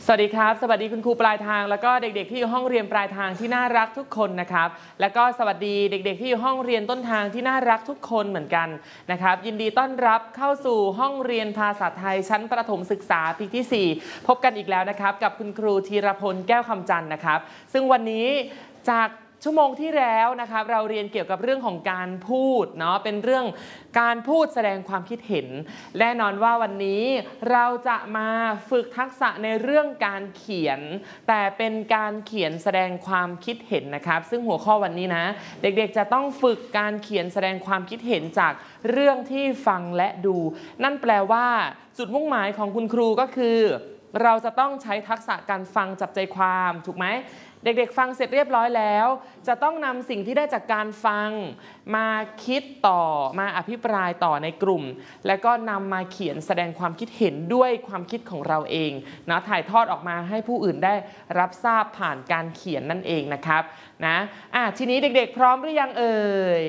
สวัสดีครับสวัสดีคุณครูปลายทางแล้วก็เด็กๆที่อยู่ห้องเรียนปลายทางที่น่ารักทุกคนนะครับแล้วก็สวัสดีเด็กๆที่อยู่ห้องเรียนต้นทางที่น่ารักทุกคนเหมือนกันนะครับยินดีต้อนรับเข้าสู่ห้องเรียนภาษาไทยชั้นประถมศึกษาปีที่4พบกันอีกแล้วนะครับกับคุณครูธีรพลแก้วคำจันทร์นะครับซึ่งวันนี้จากชั่วโมงที่แล้วนะครับเราเรียนเกี่ยวกับเรื่องของการพูดเนาะเป็นเรื่องการพูดแสดงความคิดเห็นแน่นอนว่าวันนี้เราจะมาฝึกทักษะในเรื่องการเขียนแต่เป็นการเขียนแสดงความคิดเห็นนะครับซึ่งหัวข้อวันนี้นะเด็กๆจะต้องฝึกการเขียนแสดงความคิดเห็นจากเรื่องที่ฟังและดูนั่นแปลว่าจุดมุ่งหมายของคุณครูก็คือเราจะต้องใช้ทักษะการฟังจับใจความถูกไหมเด็กๆฟังเสร็จเรียบร้อยแล้วจะต้องนำสิ่งที่ได้จากการฟังมาคิดต่อมาอภิปรายต่อในกลุ่มแล้วก็นำมาเขียนแสดงความคิดเห็นด้วยความคิดของเราเองนะถ่ายทอดออกมาให้ผู้อื่นได้รับทราบผ่านการเขียนนั่นเองนะครับนะทีนี้เด็กๆพร้อมหรือยังเอ่ย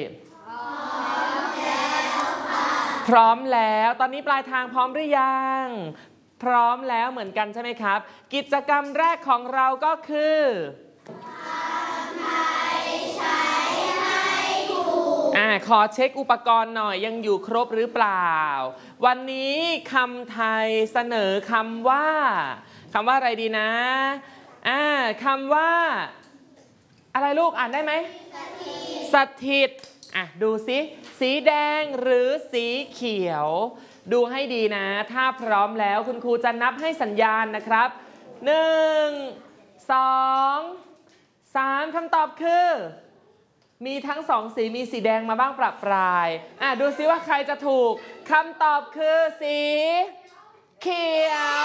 พร้อมแล้วตอนนี้ปลายทางพร้อมหรือยังพร้อมแล้วเหมือนกันใช่ไหมครับกิจกรรมแรกของเราก็คือขอเช็คอุปกรณ์หน่อยยังอยู่ครบหรือเปล่าวันนี้คำไทยเสนอคำว่าอะไรดีนะคำว่าอะไรลูกอ่านได้ไหมสถิตดูสิสีแดงหรือสีเขียวดูให้ดีนะถ้าพร้อมแล้วคุณครูจะนับให้สัญญาณนะครับ1 2 3คำตอบคือมีทั้ง2สีมีสีแดงมาบ้างประปรายดูซิว่าใครจะถูกคำตอบคือสีเขียว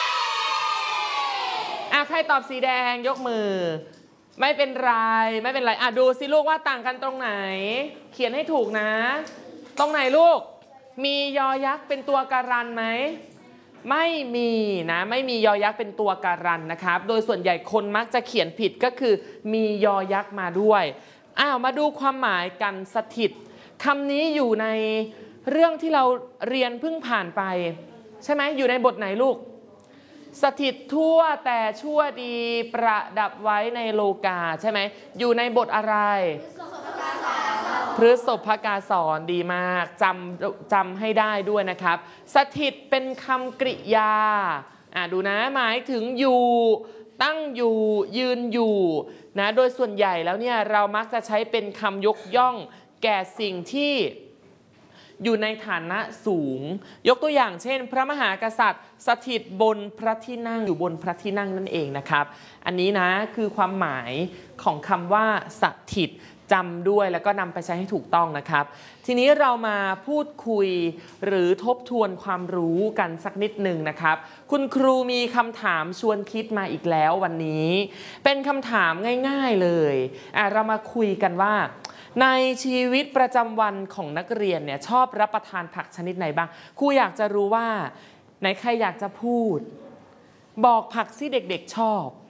ใครตอบสีแดงยกมือไม่เป็นไรดูสิลูกว่าต่างกันตรงไหนเขียนให้ถูกนะตรงไหนลูกมียอยักษ์เป็นตัวการันไหมไม่มีนะไม่มียอยักษ์เป็นตัวการันนะครับโดยส่วนใหญ่คนมักจะเขียนผิดก็คือมียอยักษ์มาด้วยมาดูความหมายกันสถิตคำนี้อยู่ในเรื่องที่เราเรียนเพิ่งผ่านไปใช่ไหมอยู่ในบทไหนลูกสถิตทั่วแต่ชั่วดีประดับไว้ในโลกาใช่ไหมอยู่ในบทอะไรพฤษภกาสอนดีมากจำให้ได้ด้วยนะครับสถิตเป็นคำกริยาดูนะหมายถึงอยู่ตั้งอยู่ยืนอยู่นะโดยส่วนใหญ่แล้วเนี่ยเรามักจะใช้เป็นคำยกย่องแก่สิ่งที่อยู่ในฐานะสูงยกตัวอย่างเช่นพระมหากษัตริย์สถิตบนพระที่นั่งอยู่บนพระที่นั่งนั่นเองนะครับอันนี้นะคือความหมายของคำว่าสถิตจำด้วยแล้วก็นำไปใช้ให้ถูกต้องนะครับทีนี้เรามาพูดคุยหรือทบทวนความรู้กันสักนิดหนึ่งนะครับคุณครูมีคำถามชวนคิดมาอีกแล้ววันนี้เป็นคำถามง่ายๆเลยเรามาคุยกันว่าในชีวิตประจำวันของนักเรียนเนี่ยชอบรับประทานผักชนิดไหนบ้างครูอยากจะรู้ว่าไหนใครอยากจะพูดบอกผักที่เด็กๆชอบ